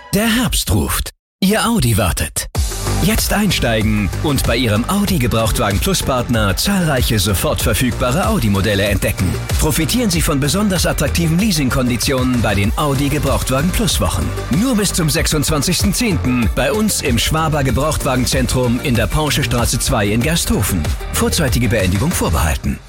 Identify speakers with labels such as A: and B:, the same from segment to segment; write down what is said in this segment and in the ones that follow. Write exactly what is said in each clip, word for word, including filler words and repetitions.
A: Der Herbst ruft. Ihr Audi wartet. Jetzt einsteigen und bei Ihrem Audi Gebrauchtwagen Plus Partner zahlreiche sofort verfügbare Audi-Modelle entdecken. Profitieren Sie von besonders attraktiven Leasingkonditionen bei den Audi Gebrauchtwagen Plus Wochen. Nur bis zum sechsundzwanzigsten zehnten bei uns im Schwaber Gebrauchtwagenzentrum in der Porschestraße zwei in Gersthofen. Vorzeitige Beendigung vorbehalten.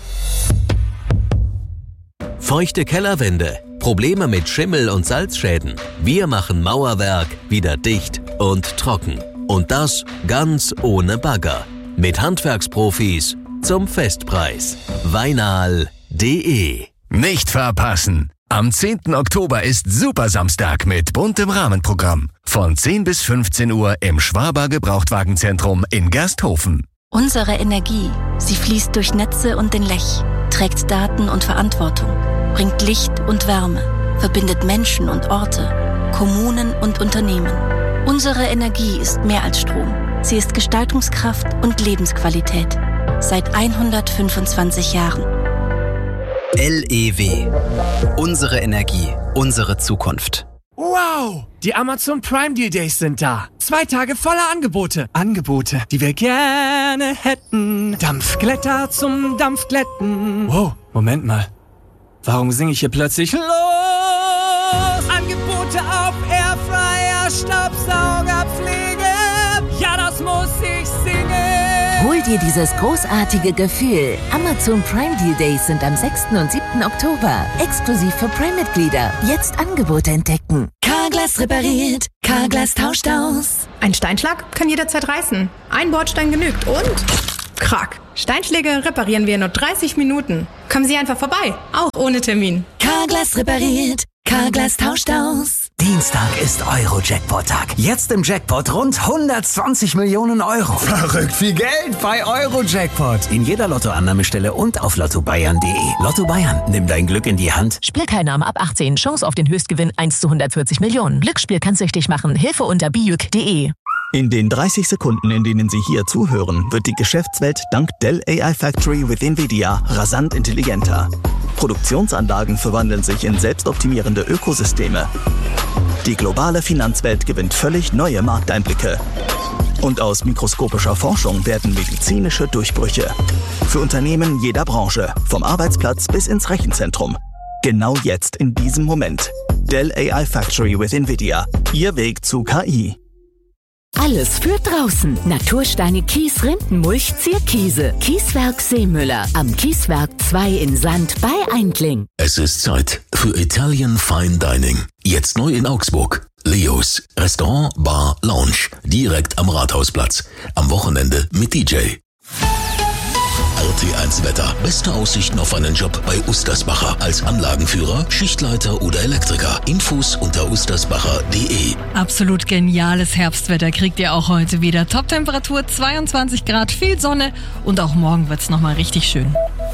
B: Feuchte Kellerwände, Probleme mit Schimmel und Salzschäden. Wir machen Mauerwerk wieder dicht und trocken. Und das ganz ohne Bagger. Mit Handwerksprofis zum Festpreis. Weinal punkt de.
C: Nicht verpassen! Am zehnten Oktober ist Supersamstag mit buntem Rahmenprogramm. Von zehn bis fünfzehn Uhr im Schwaber Gebrauchtwagenzentrum in Gersthofen.
D: Unsere Energie, sie fließt durch Netze und den Lech, trägt Daten und Verantwortung, bringt Licht und Wärme, verbindet Menschen und Orte, Kommunen und Unternehmen. Unsere Energie ist mehr als Strom. Sie ist Gestaltungskraft und Lebensqualität. Seit hundertfünfundzwanzig Jahren.
E: L E W. Unsere Energie, unsere Zukunft.
F: Wow! Die Amazon Prime Deal Days sind da. Zwei Tage voller Angebote. Angebote, die wir gerne hätten. Dampfglätter zum Dampfglätten. Wow, Moment mal. Warum singe ich hier plötzlich los? Angebote auf Airfryer, Staubsaugerpflege. Ja, das muss ich singen.
G: Hol dir dieses großartige Gefühl. Amazon Prime Deal Days sind am sechsten und siebten Oktober. Exklusiv für Prime-Mitglieder. Jetzt Angebote entdecken.
H: Carglass repariert. Carglass tauscht aus.
I: Ein Steinschlag kann jederzeit reißen. Ein Bordstein genügt und... Krack. Steinschläge reparieren wir in nur dreißig Minuten. Kommen Sie einfach vorbei. Auch ohne Termin.
H: Carglass repariert. Carglass tauscht aus.
J: Dienstag ist Euro-Jackpot-Tag. Jetzt im Jackpot rund hundertzwanzig Millionen Euro.
K: Verrückt viel Geld bei Euro-Jackpot.
J: In jeder Lottoannahmestelle und auf lotto bayern punkt de. Lotto Bayern, nimm dein Glück in die Hand.
L: Spielteilnahme ab achtzehn. Chance auf den Höchstgewinn eins zu hundertvierzig Millionen. Glücksspiel kann süchtig machen. Hilfe unter bijuk punkt de.
M: In den dreißig Sekunden, in denen Sie hier zuhören, wird die Geschäftswelt dank Dell A I Factory with NVIDIA rasant intelligenter. Produktionsanlagen verwandeln sich in selbstoptimierende Ökosysteme. Die globale Finanzwelt gewinnt völlig neue Markteinblicke. Und aus mikroskopischer Forschung werden medizinische Durchbrüche. Für Unternehmen jeder Branche, vom Arbeitsplatz bis ins Rechenzentrum. Genau jetzt in diesem Moment. Dell A I Factory with NVIDIA. Ihr Weg zu K I.
G: Alles für draußen. Natursteine, Kies, Rindenmulch, Zierkiese. Kieswerk Seemüller. Am Kieswerk zwei in Sand bei Eindling.
N: Es ist Zeit für Italian Fine Dining. Jetzt neu in Augsburg. Leos. Restaurant, Bar, Lounge. Direkt am Rathausplatz. Am Wochenende mit D J. R T eins Wetter. Beste Aussichten auf einen Job bei Ustersbacher. Als Anlagenführer, Schichtleiter oder Elektriker. Infos unter ustersbacher punkt de.
O: Absolut geniales Herbstwetter kriegt ihr auch heute wieder. Top-Temperatur zweiundzwanzig Grad, viel Sonne und auch morgen wird's nochmal richtig schön.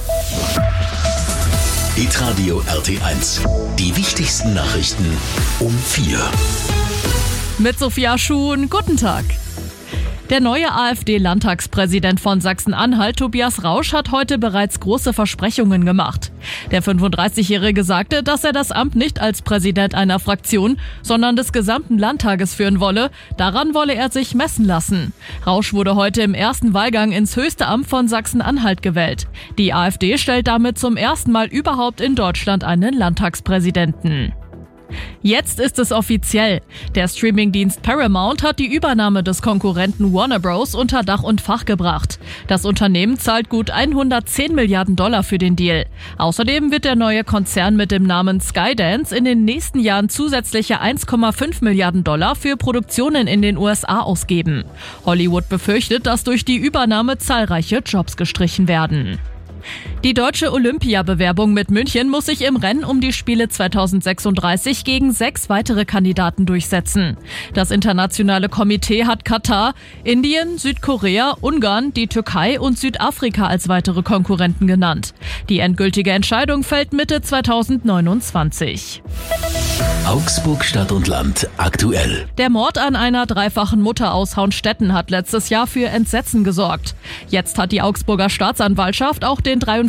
N: Hitradio R T eins. Die wichtigsten Nachrichten um vier.
O: Mit Sophia Schuhn, guten Tag. Der neue AfD-Landtagspräsident von Sachsen-Anhalt, Tobias Rausch, hat heute bereits große Versprechungen gemacht. Der fünfunddreißigjährige sagte, dass er das Amt nicht als Präsident einer Fraktion, sondern des gesamten Landtages führen wolle. Daran wolle er sich messen lassen. Rausch wurde heute im ersten Wahlgang ins höchste Amt von Sachsen-Anhalt gewählt. Die AfD stellt damit zum ersten Mal überhaupt in Deutschland einen Landtagspräsidenten. Jetzt ist es offiziell. Der Streamingdienst Paramount hat die Übernahme des Konkurrenten Warner Bros. Unter Dach und Fach gebracht. Das Unternehmen zahlt gut hundertzehn Milliarden Dollar für den Deal. Außerdem wird der neue Konzern mit dem Namen Skydance in den nächsten Jahren zusätzliche eins Komma fünf Milliarden Dollar für Produktionen in den U S A ausgeben. Hollywood befürchtet, dass durch die Übernahme zahlreiche Jobs gestrichen werden. Die deutsche Olympiabewerbung mit München muss sich im Rennen um die Spiele zweitausendsechsunddreißig gegen sechs weitere Kandidaten durchsetzen. Das internationale Komitee hat Katar, Indien, Südkorea, Ungarn, die Türkei und Südafrika als weitere Konkurrenten genannt. Die endgültige Entscheidung fällt Mitte zweitausendneunundzwanzig.
N: Augsburg Stadt und Land aktuell.
O: Der Mord an einer dreifachen Mutter aus Haunstetten hat letztes Jahr für Entsetzen gesorgt. Jetzt hat die Augsburger Staatsanwaltschaft auch den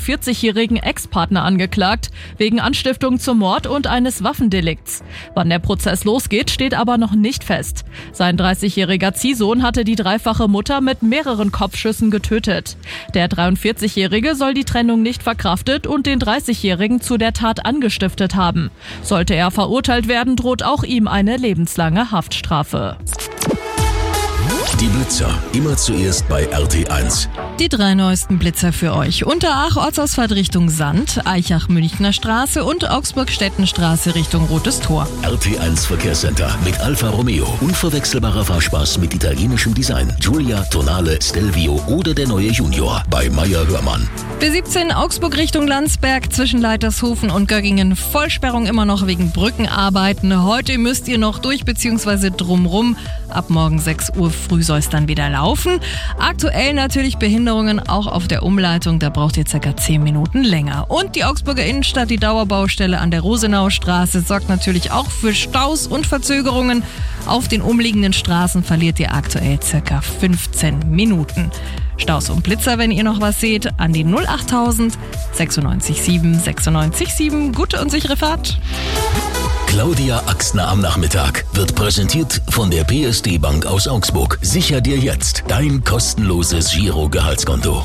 O: dreiundvierzigjährigen Ex-Partner angeklagt, wegen Anstiftung zum Mord und eines Waffendelikts. Wann der Prozess losgeht, steht aber noch nicht fest. Sein dreißigjähriger Ziehsohn hatte die dreifache Mutter mit mehreren Kopfschüssen getötet. Der dreiundvierzigjährige soll die Trennung nicht verkraftet und den dreißigjährigen zu der Tat angestiftet haben. Sollte er verurteilt werden, droht auch ihm eine lebenslange Haftstrafe.
N: Die Blitzer, immer zuerst bei R T eins.
P: Die drei neuesten Blitzer für euch. Unterach Ortsausfahrt Richtung Sand, Eichach-Münchner Straße und Augsburg-Stettenstraße Richtung Rotes Tor.
N: R T eins Verkehrscenter mit Alfa Romeo. Unverwechselbarer Fahrspaß mit italienischem Design. Giulia, Tonale, Stelvio oder der neue Junior bei Meyer Hörmann.
P: B siebzehn Augsburg Richtung Landsberg zwischen Leitershofen und Göggingen. Vollsperrung immer noch wegen Brückenarbeiten. Heute müsst ihr noch durch bzw. drumrum. Ab morgen sechs Uhr früh soll es dann wieder laufen. Aktuell natürlich Behinderungen auch auf der Umleitung. Da braucht ihr circa zehn Minuten länger. Und die Augsburger Innenstadt, die Dauerbaustelle an der Rosenauer Straße, sorgt natürlich auch für Staus und Verzögerungen. Auf den umliegenden Straßen verliert ihr aktuell circa fünfzehn Minuten. Staus und Blitzer, wenn ihr noch was seht, an die null achttausend sechsundneunzig sieben sechsundneunzig sieben. Gute und sichere Fahrt.
N: Claudia Axtner am Nachmittag wird präsentiert von der P S D Bank aus Augsburg. Sicher dir jetzt dein kostenloses Giro-Gehaltskonto.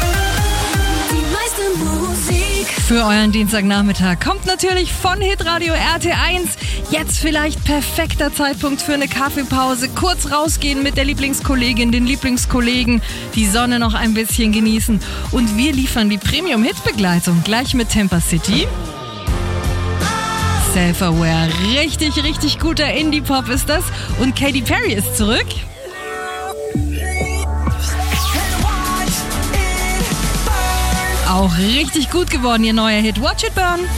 P: Für euren Dienstagnachmittag kommt natürlich von Hitradio R T eins. Jetzt vielleicht perfekter Zeitpunkt für eine Kaffeepause. Kurz rausgehen mit der Lieblingskollegin, den Lieblingskollegen, die Sonne noch ein bisschen genießen. Und wir liefern die Premium-Hit-Begleitung gleich mit Temper City. Self-Aware, richtig, richtig guter Indie-Pop ist das. Und Katy Perry ist zurück. Auch richtig gut geworden, ihr neuer Hit Watch It Burn.